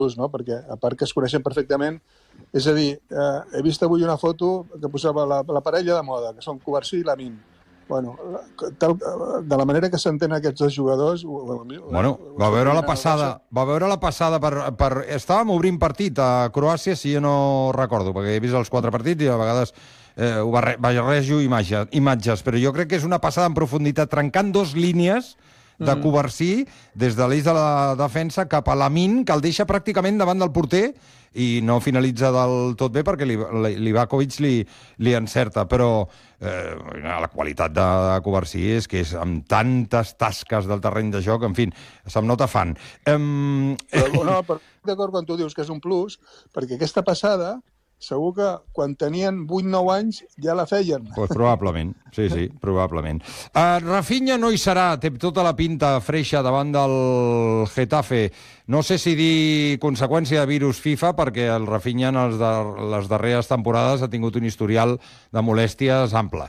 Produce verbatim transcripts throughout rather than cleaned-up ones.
no? Perquè a part que es coneixen perfectament, és a dir, eh, he vist avui una foto que posava la, la parella de moda, que són Covarsí i Lamin. Bueno, tal, de la manera que s'entenen aquests dos jugadors... Bueno, va veure la passada, va veure la passada per, per... Estàvem obrint partit a Croàcia, si jo no recordo, perquè he vist els quatre partits i a vegades eh, ho barre, barrejo imatges, imatges, però jo crec que és una passada en profunditat, trencant dos línies de Covarsí des de l'eix de la defensa cap a Lamin, que el deixa pràcticament davant del porter i no finalitza del tot bé perquè Livakovic li, li encerta, però eh, la qualitat de Covarsí és que és amb tantes tasques del terreny de joc, en fi, se'm nota fan. Um... Però, no, però d'acord quan tu dius que és un plus, perquè aquesta passada segur que quan tenien vuit nou anys ja la feien. Pues probablement, sí, sí, probablement. Uh, Rafinha no hi serà, té tota la pinta freixa davant del Getafe. No sé si dir conseqüència de virus FIFA, perquè el Rafinha en els de, les darreres temporades ha tingut un historial de molèsties ample.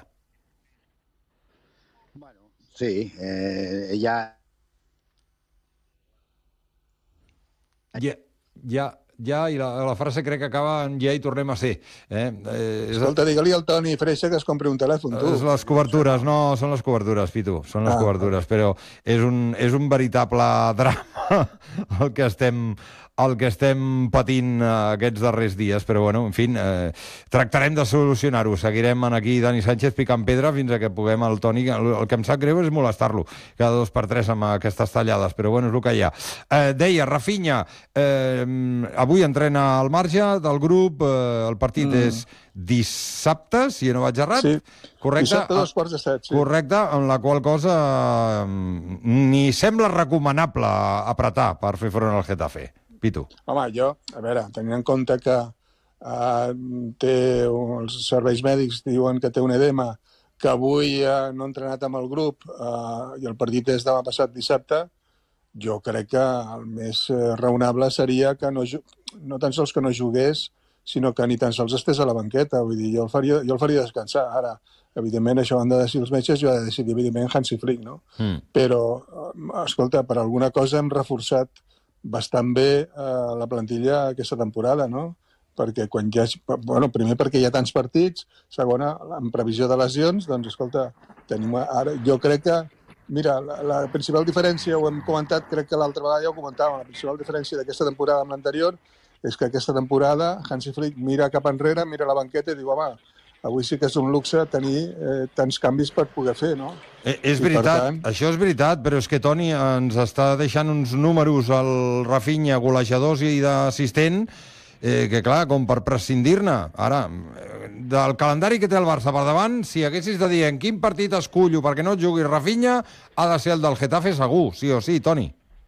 Bueno, sí, eh, ja... Ja, ja... ja, i la, la frase crec que acaba en ja hi tornem a ser. Eh? Eh, Escolta, digue-li al Toni Freixa que es compri un telèfon, tu. És les cobertures, no, són les cobertures, Pitu, són les ah, cobertures, però és un, és un veritable drama el que estem, el que estem patint aquests darrers dies, però bueno, en fi, eh, tractarem de solucionar-ho. Seguirem aquí Dani Sánchez picant pedra fins a que puguem el Toni... El, el que em sap greu és molestar-lo cada dos per tres amb aquestes tallades, però bueno, és el que hi ha. Eh, deia, Rafinha, eh, avui entrena al marge del grup, eh, el partit mm. és dissabte, si no vaig errat. Sí, correcte? Dissabte dos quarts de set, sí. Correcte, en la qual cosa eh, ni sembla recomanable apretar per fer front al Getafe. Pitu. Home, jo, a veure, tenint en compte que uh, té els serveis mèdics diuen que té un edema, que avui uh, no ha entrenat amb el grup uh, i el partit és demà passat dissabte, jo crec que el més uh, raonable seria que no, no tan sols que no jugués, sinó que ni tan sols estés a la banqueta. Vull dir, jo el faria, jo el faria descansar. Ara, evidentment, això han de decidir els metges, jo he de decidir, evidentment, Hansi Flick, no? Mm. Però, escolta, per alguna cosa hem reforçat bastant bé eh, la plantilla aquesta temporada, no? Perquè quan hi ha... Bueno, primer perquè hi ha tants partits, segona, en previsió de lesions, doncs, escolta, tenim ara... Jo crec que, mira, la, la principal diferència, ho hem comentat, crec que l'altra vegada ja ho comentàvem, la principal diferència d'aquesta temporada amb l'anterior és que aquesta temporada Hansi Flick mira cap enrere, mira la banqueta i diu, home, avui sí que és un luxe tenir eh, tants canvis per poder fer, no? Eh, és I veritat, tant... això és veritat, però és que Toni ens està deixant uns números al Rafinha, golejadors i d'assistent, eh, que clar, com per prescindir-ne. Ara, del calendari que té el Barça per davant, si haguessis de dir en quin partit escullo perquè no et jugui Rafinha, ha de ser el del Getafe segur, sí o sí, Toni.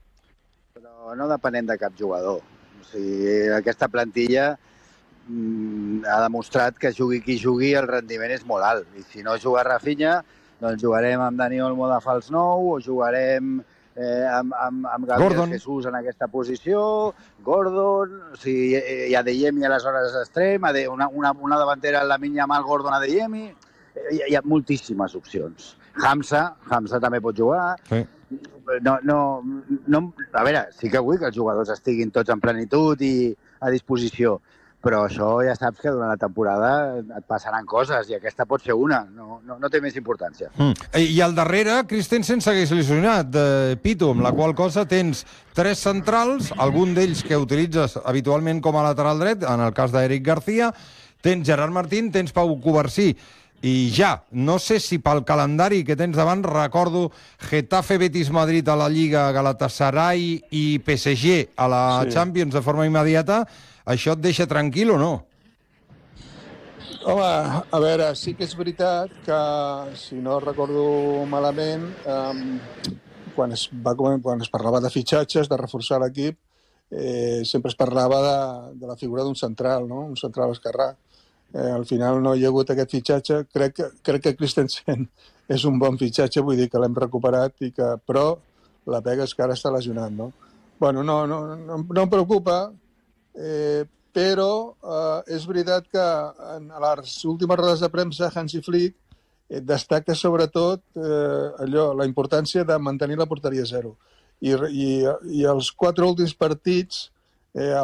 Però no depenem de cap jugador. O sigui, aquesta plantilla ha demostrat que jugui qui jugui el rendiment és molt alt, i si no juga Rafinha doncs jugarem amb Dani Olmo de fals nou o jugarem eh, amb, amb, amb Gabriel Gordon. Jesus en aquesta posició, Gordon, o sigui, hi ha Adeyemi aleshores extrem, una, una, una davantera en la minya mal Gordon Adeyemi, hi, hi ha moltíssimes opcions. Hamza, Hamza també pot jugar. Sí. No, no, no, a veure, sí que vull que els jugadors estiguin tots en plenitud i a disposició, però això ja saps que durant la temporada et passaran coses i aquesta pot ser una, no, no, no té més importància. Mm. I al darrere, Christensen s'hagués lesionat, eh, Pitu, amb la qual cosa tens tres centrals, algun d'ells que utilitzes habitualment com a lateral dret, en el cas d'Eric García, tens Gerard Martín, tens Pau Covarsí, i ja, no sé si pel calendari que tens davant, recordo Getafe, Betis, Madrid a la Lliga, Galatasaray i P S G a la sí. Champions de forma immediata, això et deixa tranquil o no? Home, a veure, sí que és veritat que, si no recordo malament, eh, quan, es va, quan es parlava de fitxatges, de reforçar l'equip, eh, sempre es parlava de, de la figura d'un central, no? Un central esquerrà. Eh, al final no hi ha hagut aquest fitxatge. Crec que, crec que Christensen és un bon fitxatge, vull dir que l'hem recuperat, i que, però la pega és que ara està lesionat, no? Bueno, no, no, no, no em preocupa, Eh, però eh, és veritat que en les últimes rodes de premsa Hansi Flick eh, destaca sobretot eh, allò, la importància de mantenir la porteria zero. I, i, i els quatre últims partits eh,